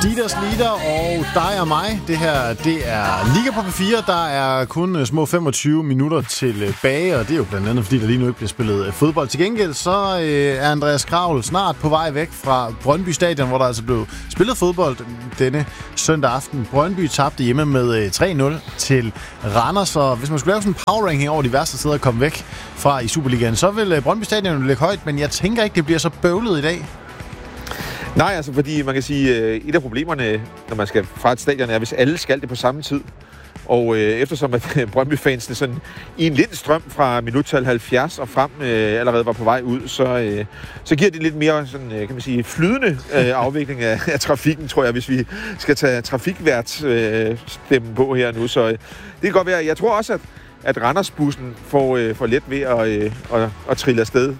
Adidas Leader og dig og mig. Det her, det er Liga på P4. Der er kun små 25 minutter tilbage, og det er jo blandt andet, fordi der lige nu ikke bliver spillet fodbold. Til gengæld så er Andreas Kravl snart på vej væk fra Brøndby Stadion, hvor der altså blev spillet fodbold denne søndag aften. Brøndby tabte hjemme med 3-0 til Randers, og hvis man skulle lave sådan en power ranking over de værste steder at komme væk fra i Superligaen, så vil Brøndby Stadion ligge højt, men jeg tænker ikke, det bliver så bøvlet i dag. Nej, altså fordi man kan sige, et af problemerne, når man skal fra et stadion, er, hvis alle skal det på samme tid. Og eftersom at Brøndby-fansene sådan i en lidt strøm fra minuttal 70 og frem allerede var på vej ud, så giver det lidt mere sådan, kan man sige, flydende afvikling af trafikken, tror jeg, hvis vi skal tage trafikværtsstemmen på her nu. Så det kan godt være. Jeg tror også, at Randersbussen får let ved at trille afsted.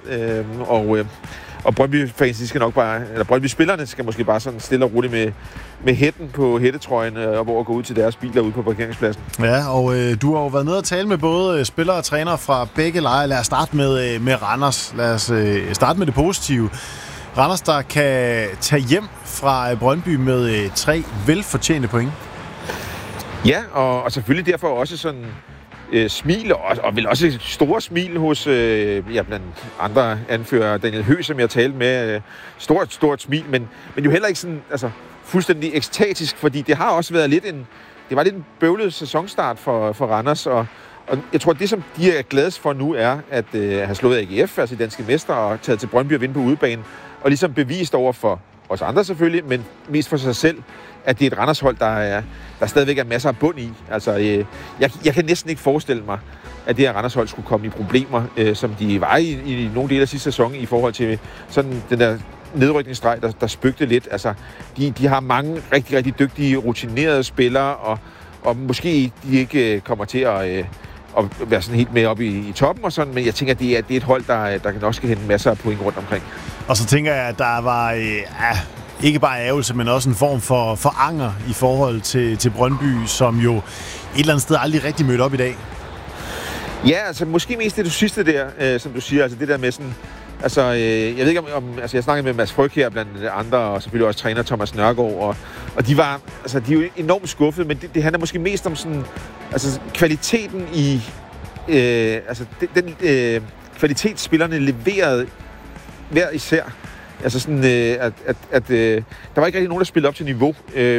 Og Brøndby-fans, de skal nok bare, eller Brøndby-spillerne skal måske bare sådan stille og roligt med hætten på hættetrøjen og hvor at gå ud til deres biler ude på parkeringspladsen. Ja, og du har jo været nede og tale med både spillere og trænere fra begge lejre. Lad os starte med Randers. Lad os starte med det positive. Randers, der kan tage hjem fra Brøndby med 3 velfortjente point. Ja, og selvfølgelig derfor også sådan smil, og vel også store smil hos blandt andre anfører Daniel Høgh, som jeg talte med. Stort smil, men jo heller ikke sådan, altså, fuldstændig ekstatisk, fordi det har også været lidt en bøvlet sæsonstart for Randers, og jeg tror, at det, som de er gladest for nu, er at have slået AGF, altså danske mester, og taget til Brøndby og vinde på udebane, og ligesom bevist over for os andre selvfølgelig, men mest for sig selv, at det er et Randershold, der stadigvæk er masser af bund i. Altså, jeg kan næsten ikke forestille mig, at det her Randershold skulle komme i problemer, som de var i nogle dele af sidste sæson, i forhold til sådan den der nedrykningsstreg, der spøgte lidt. Altså, de har mange rigtig, rigtig dygtige, rutinerede spillere, og måske de ikke kommer til at være sådan helt med op i toppen og sådan, men jeg tænker, at det er et hold, der kan også hente masser af point rundt omkring. Og så tænker jeg, at der var ikke bare ærgelse, men også en form for anger i forhold til Brøndby, som jo et eller andet sted aldrig rigtig mødte op i dag. Ja, altså måske mest det sidste der, som du siger, altså det der med sådan, altså jeg ved ikke om altså jeg snakkede med Mads Fryg her blandt andre, og selvfølgelig også træner Thomas Nørgaard, og de er jo enormt skuffede, men det handler måske mest om sådan, altså kvaliteten i, den kvalitet spillerne leverede hver især. Altså sådan, at der var ikke rigtig nogen, der spillede op til niveau.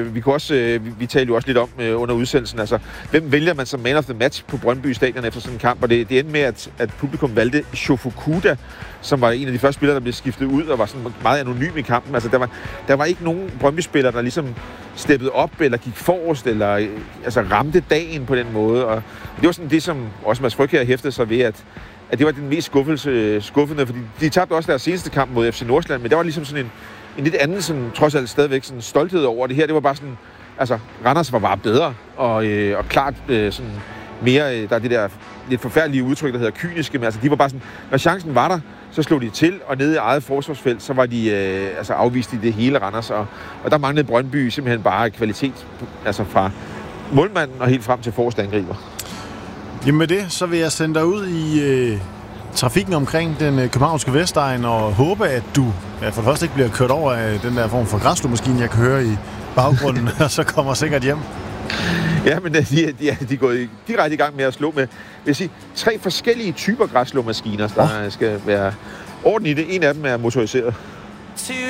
Vi talte jo også lidt om under udsendelsen, altså hvem vælger man som man of the match på Brøndby Stadion efter sådan en kamp, og det endte med, at publikum valgte Shofukuda, som var en af de første spillere, der blev skiftet ud og var sådan meget anonym i kampen. Altså der var ikke nogen Brøndby-spillere, der ligesom steppede op eller gik forrest eller altså ramte dagen på den måde, og det var sådan det, som også Mads Fryg her hæftede sig ved, at det var den mest skuffende, fordi de tabte også deres seneste kamp mod FC Nordsjælland, men der var ligesom sådan en lidt anden, sådan, trods alt stadigvæk sådan stolthed over det her. Det var bare sådan, altså Randers var bare bedre, og klart sådan mere, der er det der lidt forfærdelige udtryk, der hedder kyniske, men altså de var bare sådan, når chancen var der, så slog de til, og nede i eget forsvarsfelt, så var de afvist i det hele Randers, og der manglede Brøndby simpelthen bare kvalitet, altså fra målmanden og helt frem til forreste angriber. Jamen med det, så vil jeg sende dig ud i trafikken omkring den københavnske Vestegn og håbe, at du for det første ikke bliver kørt over af den der form for græsslåmaskine, jeg kan høre i baggrunden, og så kommer sikkert hjem. Ja, men de er gået direkte i gang med at slå med, vil jeg sige, 3 forskellige typer græsslåmaskiner, der skal være orden i det. En af dem er motoriseret.